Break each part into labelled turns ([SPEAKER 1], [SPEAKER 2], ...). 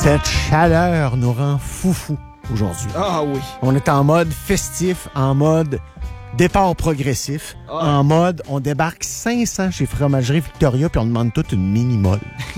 [SPEAKER 1] Cette chaleur nous rend foufou aujourd'hui.
[SPEAKER 2] Ah oui.
[SPEAKER 1] On est en mode festif, en mode départ progressif, en mode on débarque 500 chez Fromagerie Victoria puis on demande toute une mini-molle.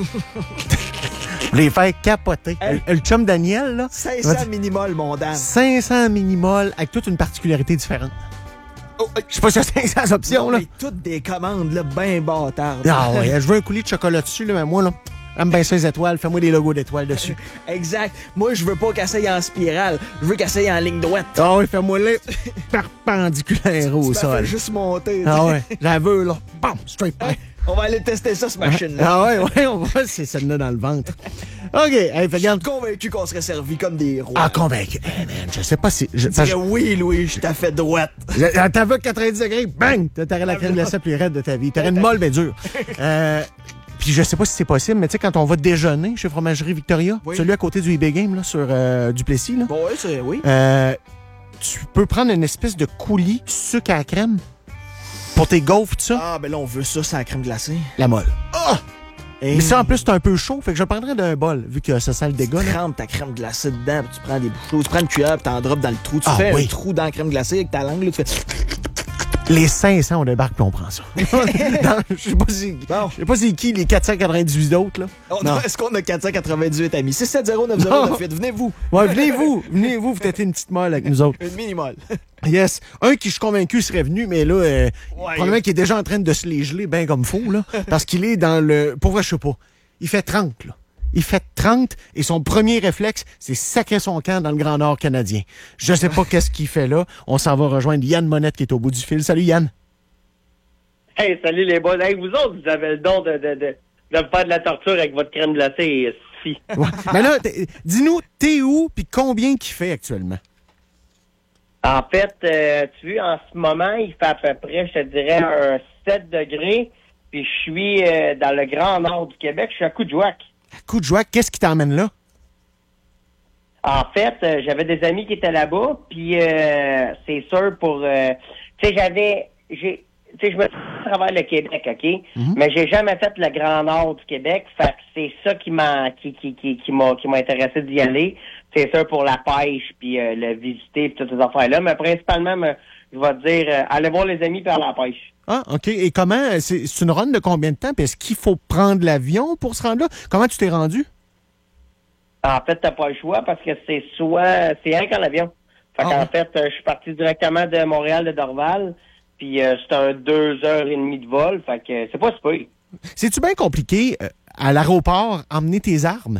[SPEAKER 1] Les faire capoter. Le chum Daniel, là.
[SPEAKER 2] 500 mini-molles, mon dame.
[SPEAKER 1] 500 mini-molles avec toute une particularité différente. Je sais pas si c'est 500 options, là.
[SPEAKER 2] Mais toutes des commandes, là, ben bâtardes.
[SPEAKER 1] Ah ouais, je veux un coulis de chocolat dessus, là, mais moi, là, j'aime bien ça les étoiles. Fais-moi des logos d'étoiles dessus.
[SPEAKER 2] Exact. Moi, je veux pas qu'elle s'aille en spirale. Je veux qu'elle s'aille en ligne droite.
[SPEAKER 1] Ah oui, fais-moi les perpendiculaires au sol.
[SPEAKER 2] Juste monter.
[SPEAKER 1] Ah ouais, j'en veux, là. Bam, straight back.
[SPEAKER 2] On va aller tester ça, cette machine-là.
[SPEAKER 1] Ah ouais, on va voir si c'est celle-là dans le ventre. OK, hey, regarde.
[SPEAKER 2] Je suis convaincu qu'on serait servi comme des rois.
[SPEAKER 1] Ah, convaincu. Hey, man, je sais pas si...
[SPEAKER 2] Je dirais oui, Louis, je t'ai fait droite.
[SPEAKER 1] T'as vu 90 degrés, bang! T'aurais la crème glacée plus raide de ta vie. T'aurais une molle, mais dure. Puis je sais pas si c'est possible, mais tu sais, quand on va déjeuner chez Fromagerie Victoria, celui à côté du eBay Game, là, sur Duplessis, là.
[SPEAKER 2] Bon, oui, c'est... Oui.
[SPEAKER 1] Tu peux prendre une espèce de coulis sucre à la crème pour tes gaufres, tout ça.
[SPEAKER 2] Ah, ben là, on veut ça, c'est la crème glacée.
[SPEAKER 1] La molle.
[SPEAKER 2] Ah!
[SPEAKER 1] Mais ça, en plus, c'est un peu chaud, fait que je prendrais d'un bol, vu que ça sent le dégât.
[SPEAKER 2] Tu trempes ta crème glacée dedans, puis tu prends des bouchons, tu prends une cuillère, puis t'en drops dans le trou. Tu fais un trou dans la crème glacée avec ta langue, là, tu fais...
[SPEAKER 1] Les 500, on débarque, puis on prend ça. Je sais pas c'est qui, les 498 autres, là.
[SPEAKER 2] Est-ce qu'on a 498 amis? 670-9098, venez-vous.
[SPEAKER 1] Ouais, venez-vous, vous êtes une petite molle avec nous autres.
[SPEAKER 2] Une mini-molle.
[SPEAKER 1] Yes. Un qui, je suis convaincu, serait venu, mais là, probablement qu'il est déjà en train de se les geler bien comme faux, là, parce qu'il est dans le... Pour vrai, je sais pas. Il fait 30, là. Il fait 30 et son premier réflexe, c'est sacrer son camp dans le Grand Nord canadien. Je sais pas qu'est-ce qu'il fait là. On s'en va rejoindre Yann Monette qui est au bout du fil. Salut Yann.
[SPEAKER 3] Hey, salut les boys. Hey, vous autres, vous avez le don de me faire de la torture avec votre crème glacée. Si.
[SPEAKER 1] Ouais. Mais là, dis-nous, t'es où puis combien qu'il fait actuellement?
[SPEAKER 3] En fait, tu vois, en ce moment, il fait à peu près, je te dirais, un 7 degrés. Puis je suis dans le Grand Nord du Québec. Je suis à Coudjouac.
[SPEAKER 1] Coudjouac, qu'est-ce qui t'emmène là?
[SPEAKER 3] En fait, j'avais des amis qui étaient là-bas, puis c'est sûr pour... tu sais, je me suis à travers le Québec, OK? Mm-hmm. Mais j'ai jamais fait le Grand Nord du Québec, fait que c'est ça qui m'a intéressé d'y aller. C'est sûr pour la pêche, puis le visiter, puis toutes ces affaires-là. Mais principalement, je vais te dire, allez voir les amis par la pêche.
[SPEAKER 1] Ah, OK. Et comment... C'est une run de combien de temps? Puis est-ce qu'il faut prendre l'avion pour se rendre là? Comment tu t'es rendu?
[SPEAKER 3] En fait, t'as pas le choix parce que c'est rien qu'en avion. Fait qu'en fait, je suis parti directement de Montréal, de Dorval, puis c'est un 2h30 de vol. Fait que c'est pas super.
[SPEAKER 1] C'est-tu bien compliqué, à l'aéroport, emmener tes armes?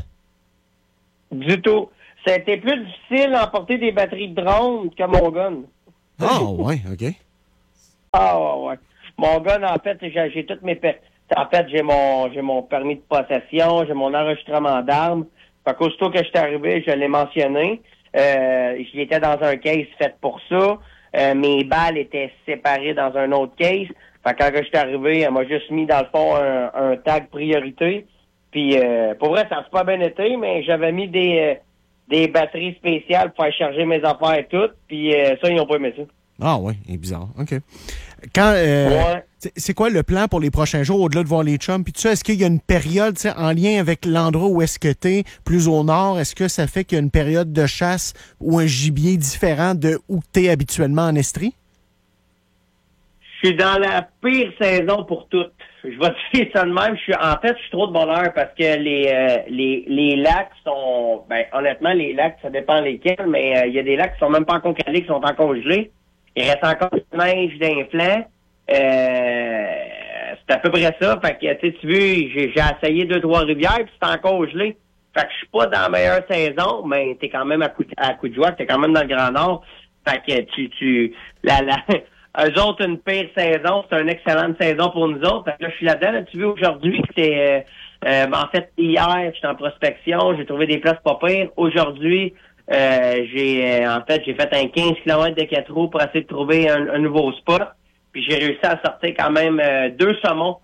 [SPEAKER 3] Du tout. Ça a été plus difficile d'emporter des batteries de drone que mon gun.
[SPEAKER 1] Ah, ouais, OK.
[SPEAKER 3] Ah, ouais. Mon gun, en fait, j'ai toutes mes... En fait, j'ai mon permis de possession, j'ai mon enregistrement d'armes. Fait qu'aussitôt que je suis arrivé, je l'ai mentionné. J'y étais dans un case fait pour ça. Mes balles étaient séparées dans un autre case. Fait que quand je suis arrivé, elle m'a juste mis, dans le fond, un tag priorité. Puis, pour vrai, ça n'a pas bien été, mais j'avais mis des batteries spéciales pour faire charger mes affaires et tout. Puis, ça, ils n'ont pas aimé ça.
[SPEAKER 1] Ah oui, c'est bizarre. OK. C'est quoi le plan pour les prochains jours, au-delà de voir les chums? Puis tout ça, est-ce qu'il y a une période en lien avec l'endroit où est-ce que t'es, plus au nord? Est-ce que ça fait qu'il y a une période de chasse ou un gibier différent de où t'es habituellement en Estrie?
[SPEAKER 3] Je suis dans la pire saison pour toutes. Je vais te dire ça de même. Je suis trop de bonheur parce que les lacs sont... Ben, honnêtement, les lacs, ça dépend lesquels, mais il y a des lacs qui sont même pas encore calés, qui sont encore gelés. Il reste encore de neige d'un flanc. C'est à peu près ça. Fait que, tu veux, j'ai essayé 2-3 rivières, puis c'est encore gelé. Fait que je suis pas dans la meilleure saison, mais t'es quand même à Coudjouac, t'es quand même dans le Grand Nord. Fait que eux autres, une pire saison, c'est une excellente saison pour nous autres. Fait que là, je suis là-dedans. Là, tu veux, aujourd'hui, c'est en fait, hier, j'étais en prospection, j'ai trouvé des places pas pires. Aujourd'hui, j'ai fait un 15 km de 4 roues pour essayer de trouver un nouveau spot. Puis j'ai réussi à sortir quand même 2 saumons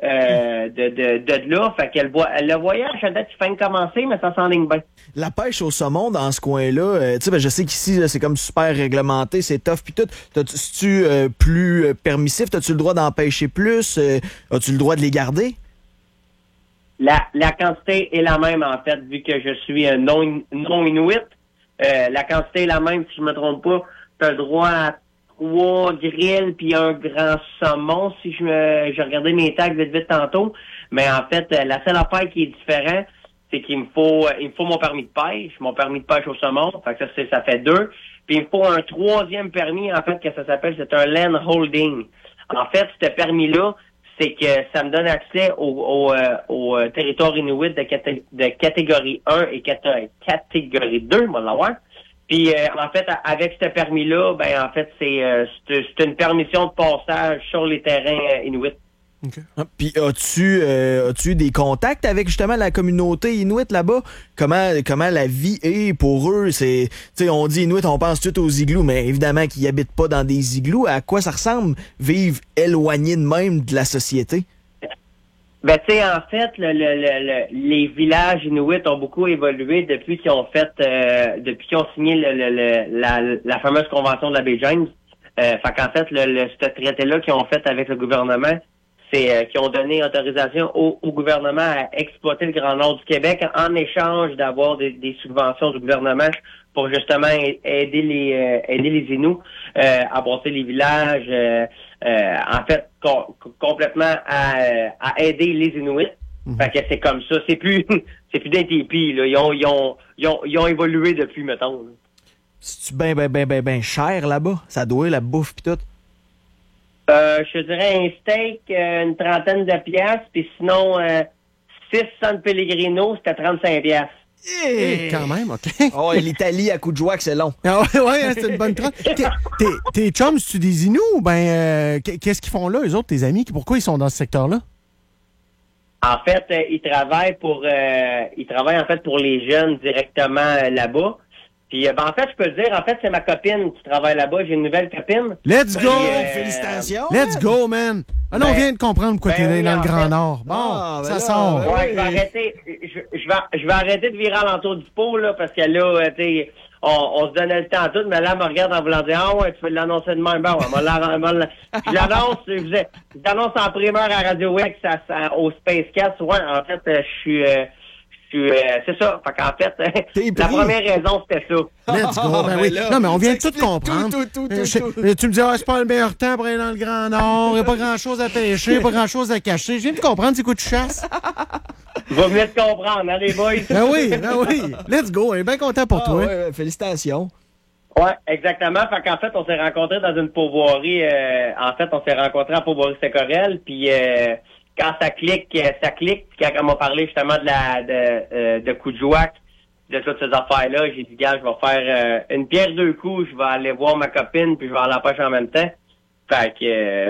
[SPEAKER 3] de là. Fait que le voyage, à date, il fait de commencer, mais ça s'enligne bien.
[SPEAKER 2] La pêche au saumon dans ce coin-là, tu sais, je sais qu'ici, là, c'est comme super réglementé, c'est tough pis tout. C'est-tu plus permissif? As-tu le droit d'en pêcher plus? As-tu le droit de les garder?
[SPEAKER 3] La quantité est la même, en fait, vu que je suis un non-Inuit. La quantité est la même, si je me trompe pas. Tu as le droit à 3 grilles puis un grand saumon, si j'ai regardé mes tags vite tantôt. Mais en fait, la seule affaire qui est différente, c'est qu'il me faut mon permis de pêche. Mon permis de pêche au saumon. Fait que ça fait 2. Puis il me faut un 3e permis, en fait, que ça s'appelle, c'est un land holding. En fait, ce permis-là, c'est que ça me donne accès au territoire inuit de catégorie 1 et catégorie 2, moi, l'avoir. Puis, en fait, avec ce permis-là, ben, en fait, c'est une permission de passage sur les terrains inuits.
[SPEAKER 2] Okay. Puis as-tu eu des contacts avec justement la communauté inuit là-bas? Comment la vie est pour eux? C'est, tu sais, on dit inuit, on pense tout aux igloos, mais évidemment qu'ils habitent pas dans des igloos. À quoi ça ressemble vivre éloigné de même de la société?
[SPEAKER 3] Ben, tu sais, en fait, les villages inuits ont beaucoup évolué depuis qu'ils ont signé la fameuse convention de la baie James. Fait qu'en fait, ce traité-là qu'ils ont fait avec le gouvernement, c'est qui ont donné autorisation au gouvernement à exploiter le Grand Nord du Québec en échange d'avoir des subventions du gouvernement pour justement aider les Inuits à bâtir les villages, en fait complètement à aider les Inuits. Fait que c'est comme ça, c'est plus d'un tipi, là. Ils ont évolué depuis, mettons. Là.
[SPEAKER 2] C'est-tu ben cher là-bas? Ça doit la bouffe pis tout?
[SPEAKER 3] Je dirais un steak, une trentaine de piastres, puis sinon 6 San Pellegrino, c'était 35 piastres.
[SPEAKER 1] Quand même, OK.
[SPEAKER 2] Oh, l'Italie à coup de joie que c'est long.
[SPEAKER 1] Ah ouais, c'est une bonne tranche. Tes chums, c'est-tu des Inuits ou ben qu'est-ce qu'ils font là, eux autres, tes amis? Pourquoi ils sont dans ce secteur-là?
[SPEAKER 3] En fait, ils travaillent en fait pour les jeunes directement là-bas. Puis, en fait, je peux le dire, en fait, c'est ma copine qui travaille là-bas. J'ai une nouvelle copine.
[SPEAKER 1] Let's go!
[SPEAKER 2] Félicitations!
[SPEAKER 1] Let's go, man! Ah non, on vient de comprendre pourquoi t'es dans le Grand Nord. Bon, ça sort.
[SPEAKER 3] Ouais, je vais arrêter de virer alentour du pot, là, parce que là, tu sais, on se donnait le temps tout, mais là, elle me regarde en voulant dire, ah ouais, tu peux l'annoncer de même. Bon, je l'annonce en primeur à Radio X, au Spacecast. Ouais, en fait, c'est ça. Fait qu'en fait, la première raison, c'était ça.
[SPEAKER 1] Let's go. Ben oui. Non, mais on vient de tout comprendre. Tu me dis, c'est pas le meilleur temps pour aller dans le Grand Nord. Il n'y a pas grand-chose à pêcher, pas grand-chose à cacher. Je viens de comprendre, c'est quoi tu chasses.
[SPEAKER 3] Va venir te comprendre, hein, les boys?
[SPEAKER 1] Ben oui. Let's go. On est bien content pour toi.
[SPEAKER 2] Ouais, félicitations.
[SPEAKER 3] Ouais, exactement. Fait qu'en fait, on s'est rencontrés dans une pourvoirie. En fait, on s'est rencontrés en pourvoirie Sécorel. Puis quand ça clique. Puis quand on m'a parlé justement de Coudjouac, de toutes ces affaires-là, j'ai dit, gars, je vais faire une pierre deux coups. Je vais aller voir ma copine, puis je vais aller à la pêche en même temps. Fait que